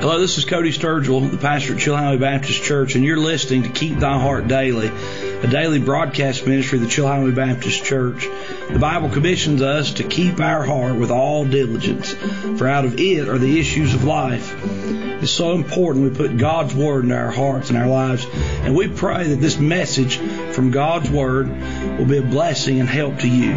Hello, this is Cody Sturgill, the pastor at Chilhowee Baptist Church, and you're listening to Keep Thy Heart Daily, a daily broadcast ministry of the Chilhowee Baptist Church. The Bible commissions us to keep our heart with all diligence, for out of it are the issues of life. It's so important we put God's Word into our hearts and our lives, and we pray that this message from God's Word will be a blessing and help to you.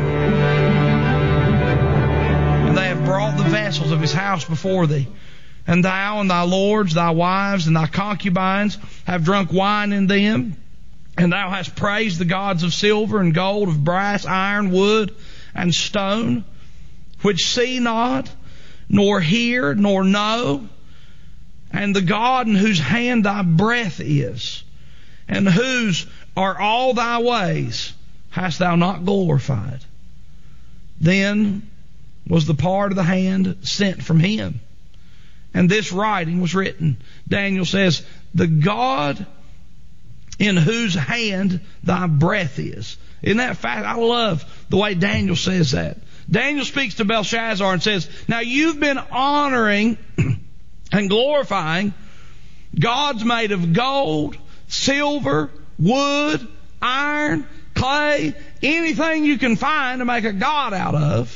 And they have brought the vessels of his house before thee. And thou and thy lords, thy wives, and thy concubines have drunk wine in them. And thou hast praised the gods of silver and gold, of brass, iron, wood, and stone, which see not, nor hear, nor know. And the God in whose hand thy breath is, and whose are all thy ways, hast thou not glorified. Then was the part of the hand sent from him, and this writing was written. Daniel says, the God in whose hand thy breath is. Isn't that fact? I love the way Daniel says that. Daniel speaks to Belshazzar and says, now you've been honoring and glorifying gods made of gold, silver, wood, iron, clay, anything you can find to make a god out of.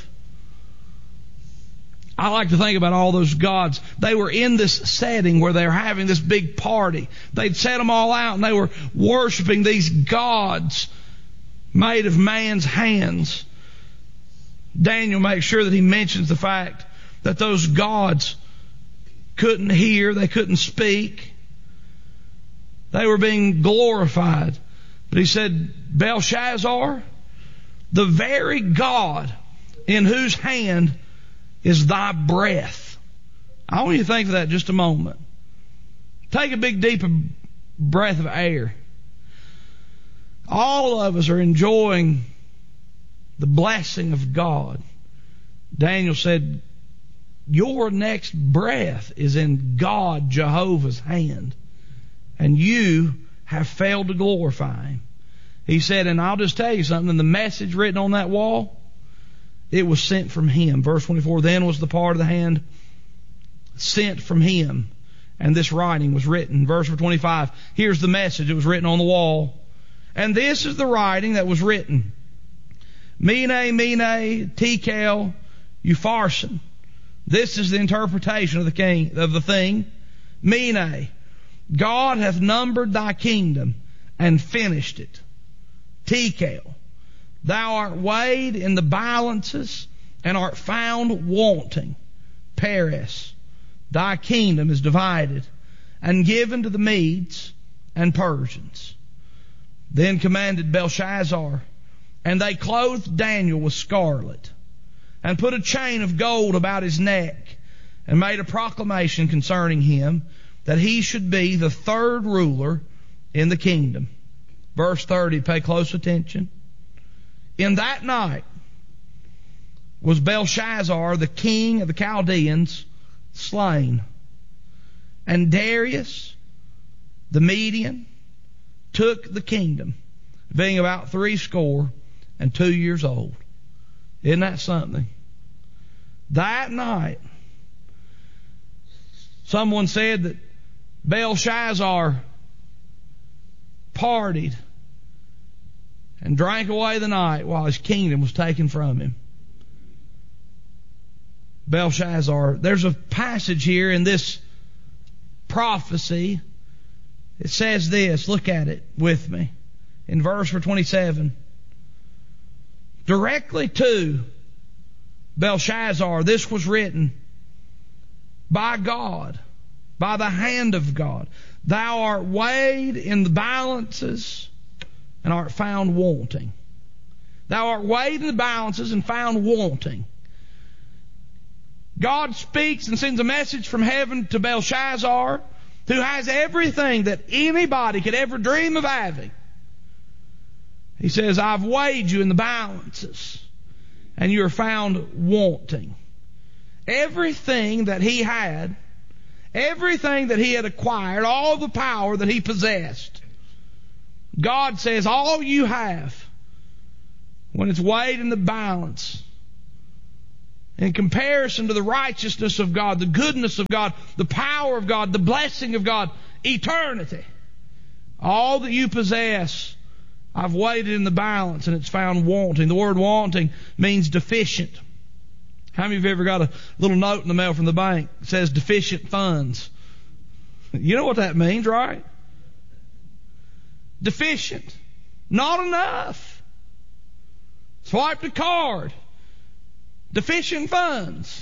I like to think about all those gods. They were in this setting where they were having this big party. They'd set them all out and they were worshiping these gods made of man's hands. Daniel makes sure that he mentions the fact that those gods couldn't hear, they couldn't speak. They were being glorified. But he said, Belshazzar, the very God in whose hand is thy breath. I want you to think of that just a moment. Take a big deep breath of air. All of us are enjoying the blessing of God. Daniel said, your next breath is in God, Jehovah's hand, and you have failed to glorify Him. He said, and I'll just tell you something, the message written on that wall, it was sent from Him. Verse 24, then was the part of the hand sent from Him, and this writing was written. Verse 25, here's the message that was written on the wall. And this is the writing that was written. Mene, Mene, Tekel, Upharsin. This is the interpretation of the thing. Mene, God hath numbered thy kingdom and finished it. Tekel, thou art weighed in the balances and art found wanting. Peres, thy kingdom is divided and given to the Medes and Persians. Then commanded Belshazzar, and they clothed Daniel with scarlet, and put a chain of gold about his neck, and made a proclamation concerning him, that he should be the third ruler in the kingdom. Verse 30, pay close attention. In that night was Belshazzar, the king of the Chaldeans, slain. And Darius, the Median, took the kingdom, being about 62 years old. Isn't that something? That night, someone said that Belshazzar partied and drank away the night while his kingdom was taken from him. Belshazzar, there's a passage here in this prophecy. It says this, look at it with me. In verse 27. Directly to Belshazzar, this was written by God, by the hand of God. Thou art weighed in the balances and art found wanting. Thou art weighed in the balances and found wanting. God speaks and sends a message from heaven to Belshazzar, who has everything that anybody could ever dream of having. He says, I've weighed you in the balances, and you are found wanting. Everything that he had, everything that he had acquired, all the power that he possessed, God says, all you have, when it's weighed in the balance, in comparison to the righteousness of God, the goodness of God, the power of God, the blessing of God, eternity. All that you possess, I've weighed it in the balance and it's found wanting. The word wanting means deficient. How many of you ever got a little note in the mail from the bank that says deficient funds? You know what that means, right? Deficient. Not enough. Swipe the card. Deficient funds.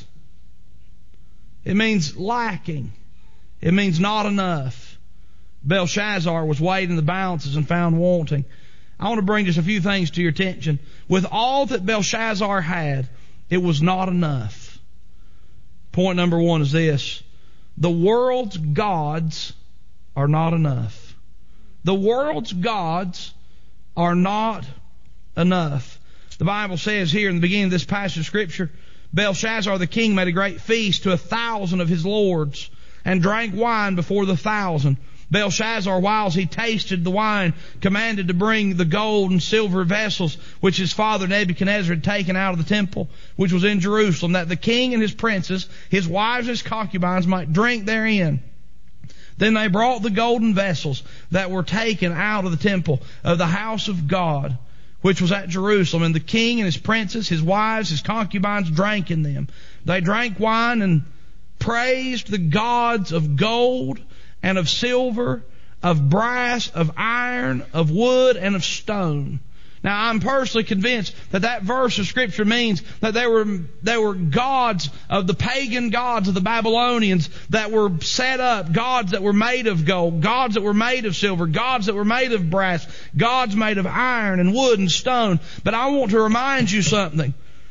It means lacking. It means not enough. Belshazzar was weighed in the balances and found wanting. I want to bring just a few things to your attention. With all that Belshazzar had, it was not enough. Point number one is this. The world's gods are not enough. The world's gods are not enough. The Bible says here in the beginning of this passage of Scripture, Belshazzar the king made a great feast to 1,000 of his lords and drank wine before the 1,000. Belshazzar, whilst he tasted the wine, commanded to bring the gold and silver vessels which his father Nebuchadnezzar had taken out of the temple, which was in Jerusalem, that the king and his princes, his wives and his concubines might drink therein. Then they brought the golden vessels that were taken out of the temple of the house of God, which was at Jerusalem, and the king and his princes, his wives, his concubines drank in them. They drank wine and praised the gods of gold and of silver, of brass, of iron, of wood, and of stone. Now, I'm personally convinced that that verse of Scripture means that there were gods of the pagan gods of the Babylonians that were set up, gods that were made of gold, gods that were made of silver, gods that were made of brass, gods made of iron and wood and stone. But I want to remind you something.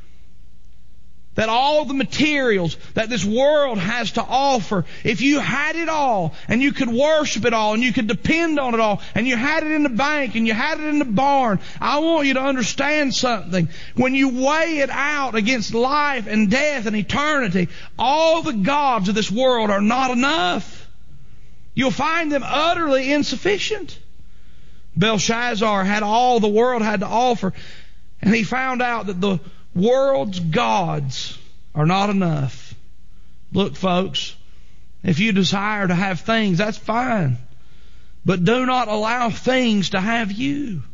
That all the materials that this world has to offer, if you had it all and you could worship it all and you could depend on it all and you had it in the bank and you had it in the barn, I want you to understand something. When you weigh it out against life and death and eternity, all the gods of this world are not enough. You'll find them utterly insufficient. Belshazzar had all the world had to offer, and he found out that the world's gods are not enough. Look, folks, if you desire to have things, that's fine. But do not allow things to have you.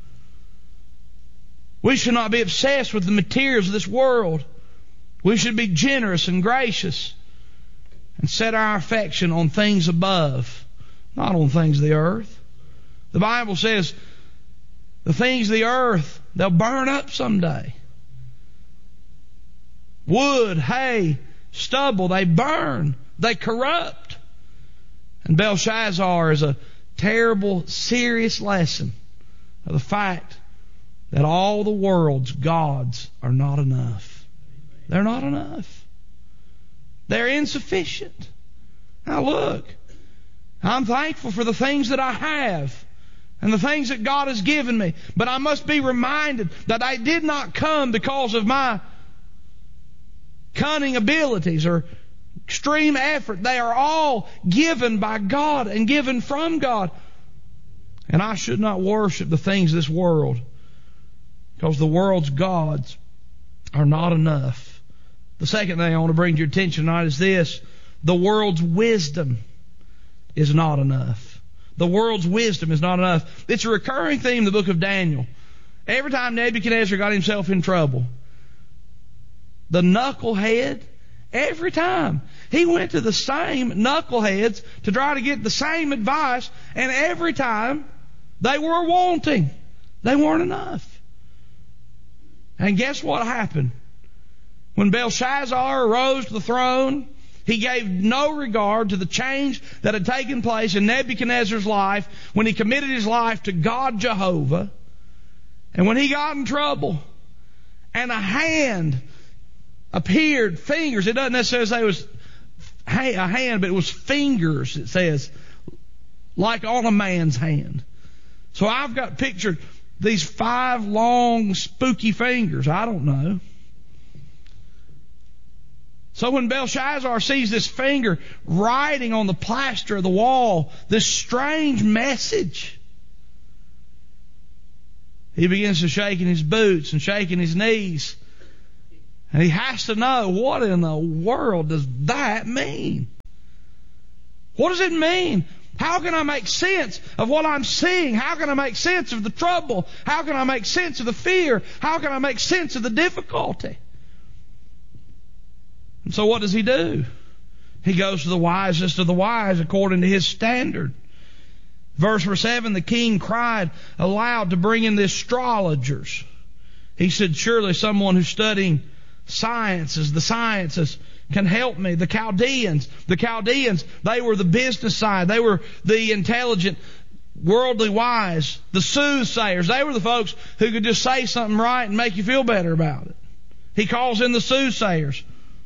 We should not be obsessed with the materials of this world. We should be generous and gracious and set our affection on things above, not on things of the earth. The Bible says the things of the earth, they'll burn up someday. Wood, hay, stubble, they burn. They corrupt. And Belshazzar is a terrible, serious lesson of the fact that all the world's gods are not enough. They're not enough. They're insufficient. Now look, I'm thankful for the things that I have and the things that God has given me. But I must be reminded that I did not come because of my cunning abilities or extreme effort. They are all given by God and given from God. And I should not worship the things of this world, because the world's gods are not enough. The second thing I want to bring to your attention tonight is this. The world's wisdom is not enough. The world's wisdom is not enough. It's a recurring theme in the book of Daniel. Every time Nebuchadnezzar got himself in trouble, the knucklehead, every time, he went to the same knuckleheads to try to get the same advice, and every time they were wanting. They weren't enough. And guess what happened? When Belshazzar arose to the throne, he gave no regard to the change that had taken place in Nebuchadnezzar's life when he committed his life to God Jehovah. And when he got in trouble, and a hand appeared, fingers. It doesn't necessarily say it was a hand, but it was fingers, it says, like on a man's hand. So I've got pictured these 5 long, spooky fingers. I don't know. So when Belshazzar sees this finger writing on the plaster of the wall, this strange message, he begins to shake in his boots and shake in his knees. And he has to know, what in the world does that mean? What does it mean? How can I make sense of what I'm seeing? How can I make sense of the trouble? How can I make sense of the fear? How can I make sense of the difficulty? And so what does he do? He goes to the wisest of the wise according to his standard. Verse 7, the king cried aloud to bring in the astrologers. He said, surely someone who's studying the sciences can help me. The Chaldeans, they were the business side. They were the intelligent, worldly wise. The soothsayers, they were the folks who could just say something right and make you feel better about it. He calls in the soothsayers.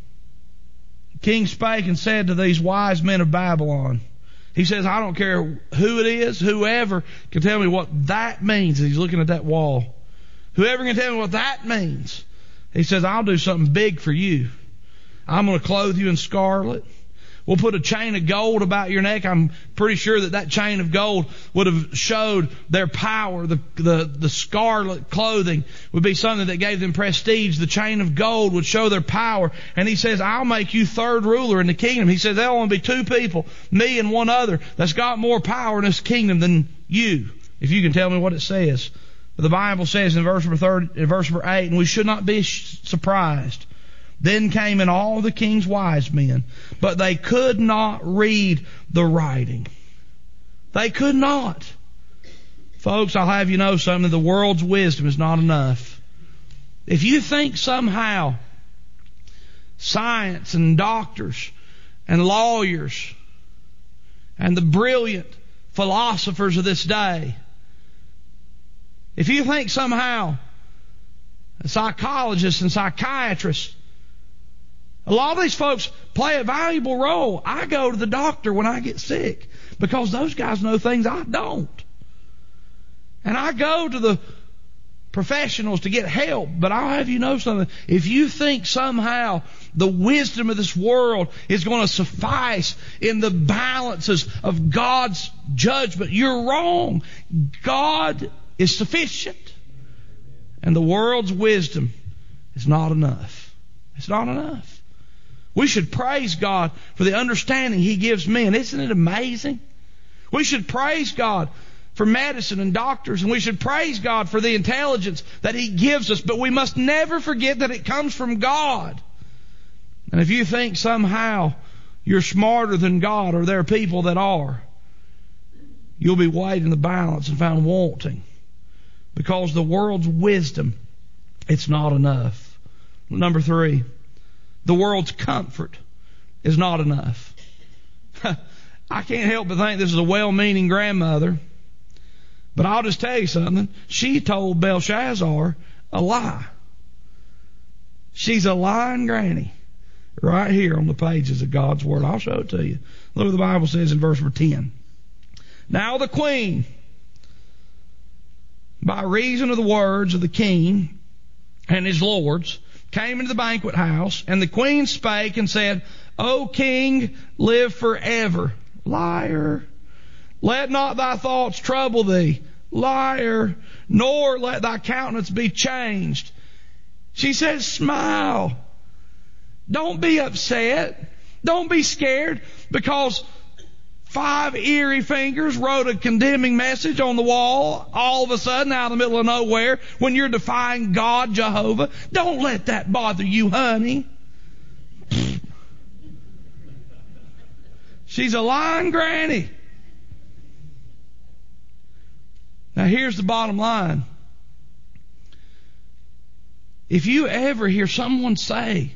The king spake and said to these wise men of Babylon, he says, I don't care who it is, whoever can tell me what that means. He's looking at that wall. Whoever can tell me what that means. He says, I'll do something big for you. I'm going to clothe you in scarlet. We'll put a chain of gold about your neck. I'm pretty sure that chain of gold would have showed their power. The scarlet clothing would be something that gave them prestige. The chain of gold would show their power. And he says, I'll make you third ruler in the kingdom. He says, there'll only be two people, me and one other, that's got more power in this kingdom than you, if you can tell me what it says. But the Bible says in verse number 8, and we should not be surprised. Then came in all the king's wise men, but they could not read the writing. They could not. Folks, I'll have you know something. The world's wisdom is not enough. If you think somehow science and doctors and lawyers and the brilliant philosophers of this day, if you think somehow psychologists and psychiatrists, a lot of these folks play a valuable role. I go to the doctor when I get sick because those guys know things I don't. And I go to the professionals to get help. But I'll have you know something. If you think somehow the wisdom of this world is going to suffice in the balances of God's judgment, you're wrong. God is sufficient. And the world's wisdom is not enough. It's not enough. We should praise God for the understanding He gives men. Isn't it amazing? We should praise God for medicine and doctors, and we should praise God for the intelligence that He gives us, but we must never forget that it comes from God. And if you think somehow you're smarter than God, or there are people that are, you'll be weighed in the balance and found wanting. Because the world's wisdom, it's not enough. Number 3, the world's comfort is not enough. I can't help but think this is a well-meaning grandmother. But I'll just tell you something. She told Belshazzar a lie. She's a lying granny. Right here on the pages of God's Word. I'll show it to you. Look what the Bible says in verse 10. Now the queen, by reason of the words of the king and his lords, came into the banquet house, and the queen spake and said, O king, live forever. Liar. Let not thy thoughts trouble thee. Liar. Nor let thy countenance be changed. She says, smile. Don't be upset. Don't be scared because 5 eerie fingers wrote a condemning message on the wall all of a sudden out in the middle of nowhere when you're defying God, Jehovah. Don't let that bother you, honey. She's a lying granny. Now here's the bottom line. If you ever hear someone say,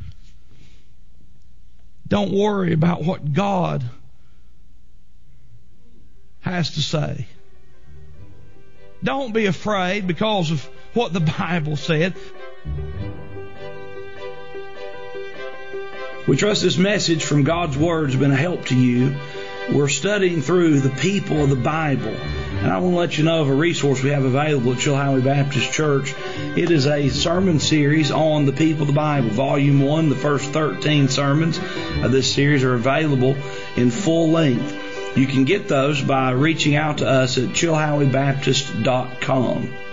don't worry about what God has to say. Don't be afraid because of what the Bible said. We trust this message from God's Word has been a help to you. We're studying through the people of the Bible. And I want to let you know of a resource we have available at Chilhowee Baptist Church. It is a sermon series on the people of the Bible. Volume 1, the first 13 sermons of this series are available in full length. You can get those by reaching out to us at chilhoweebaptist.com.